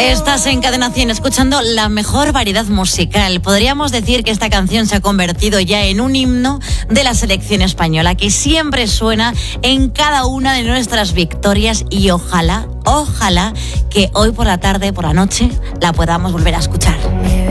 Estás en Cadena 100 escuchando la mejor variedad musical. Podríamos decir que esta canción se ha convertido ya en un himno de la selección española, que siempre suena en cada una de nuestras victorias, y ojalá que hoy por la tarde, por la noche, la podamos volver a escuchar.